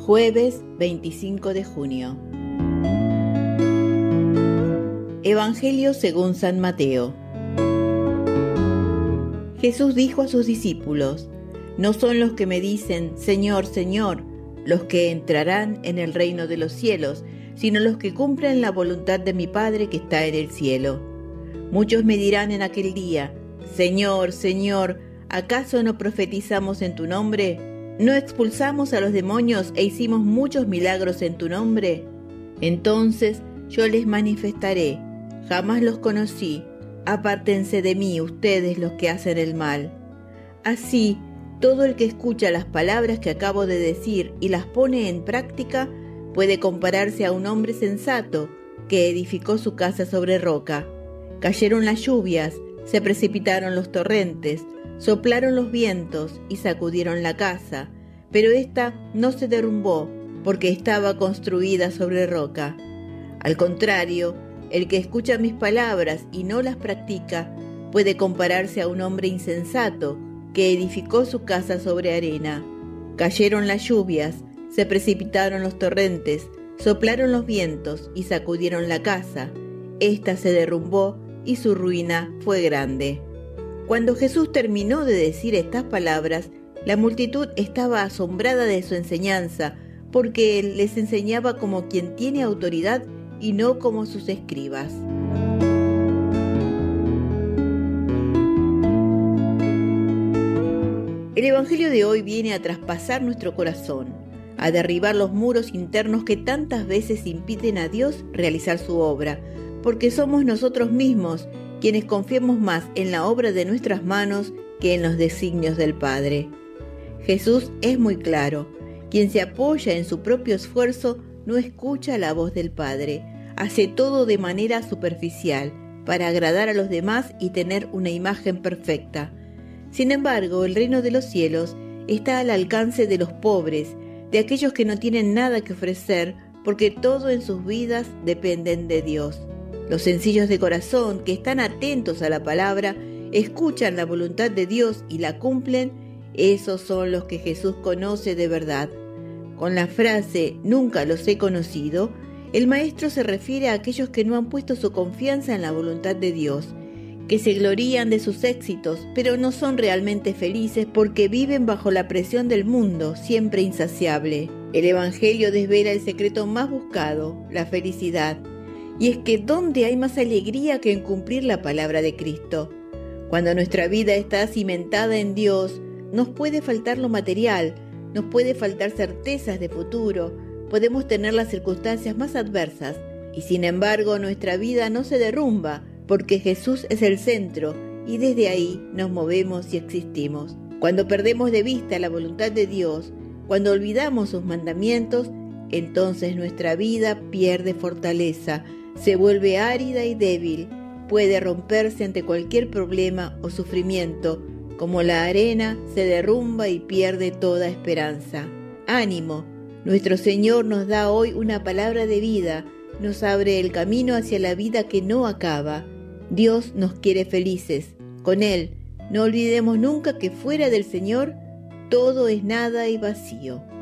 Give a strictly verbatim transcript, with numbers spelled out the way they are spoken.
Jueves veinticinco de junio. Evangelio según San Mateo. Jesús dijo a sus discípulos: No son los que me dicen Señor, Señor, los que entrarán en el reino de los cielos, sino los que cumplen la voluntad de mi Padre que está en el cielo. Muchos me dirán en aquel día: Señor, Señor, ¿acaso no profetizamos en tu nombre? ¿No expulsamos a los demonios e hicimos muchos milagros en tu nombre? Entonces yo les manifestaré: jamás los conocí, apártense de mí ustedes los que hacen el mal. Así, todo el que escucha las palabras que acabo de decir y las pone en práctica puede compararse a un hombre sensato que edificó su casa sobre roca. Cayeron las lluvias, se precipitaron los torrentes, soplaron los vientos y sacudieron la casa, pero ésta no se derrumbó porque estaba construida sobre roca. Al contrario, el que escucha mis palabras y no las practica puede compararse a un hombre insensato que edificó su casa sobre arena. Cayeron las lluvias, se precipitaron los torrentes, soplaron los vientos y sacudieron la casa. Ésta se derrumbó y su ruina fue grande. Cuando Jesús terminó de decir estas palabras, la multitud estaba asombrada de su enseñanza, porque él les enseñaba como quien tiene autoridad y no como sus escribas. El Evangelio de hoy viene a traspasar nuestro corazón, a derribar los muros internos que tantas veces impiden a Dios realizar su obra, porque somos nosotros mismos quienes confiamos más en la obra de nuestras manos que en los designios del Padre. Jesús es muy claro: quien se apoya en su propio esfuerzo no escucha la voz del Padre, hace todo de manera superficial, para agradar a los demás y tener una imagen perfecta. Sin embargo, el reino de los cielos está al alcance de los pobres, de aquellos que no tienen nada que ofrecer, porque todo en sus vidas dependen de Dios. Los sencillos de corazón, que están atentos a la palabra, escuchan la voluntad de Dios y la cumplen, esos son los que Jesús conoce de verdad. Con la frase «nunca los he conocido», el Maestro se refiere a aquellos que no han puesto su confianza en la voluntad de Dios, que se glorían de sus éxitos, pero no son realmente felices porque viven bajo la presión del mundo, siempre insaciable. El Evangelio desvela el secreto más buscado, la felicidad. Y es que ¿dónde hay más alegría que en cumplir la palabra de Cristo? Cuando nuestra vida está cimentada en Dios, nos puede faltar lo material, nos puede faltar certezas de futuro, podemos tener las circunstancias más adversas, y sin embargo nuestra vida no se derrumba, porque Jesús es el centro, y desde ahí nos movemos y existimos. Cuando perdemos de vista la voluntad de Dios, cuando olvidamos sus mandamientos, entonces nuestra vida pierde fortaleza, se vuelve árida y débil, puede romperse ante cualquier problema o sufrimiento, como la arena se derrumba y pierde toda esperanza. ¡Ánimo! Nuestro Señor nos da hoy una palabra de vida, nos abre el camino hacia la vida que no acaba. Dios nos quiere felices. Con Él, no olvidemos nunca que fuera del Señor, todo es nada y vacío.